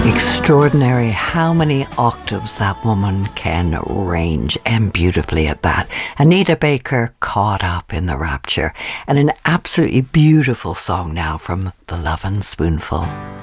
Extraordinary how many octaves that woman can range, and beautifully at that. Anita Baker, Caught Up in the Rapture, and an absolutely beautiful song now from The Lovin' Spoonful.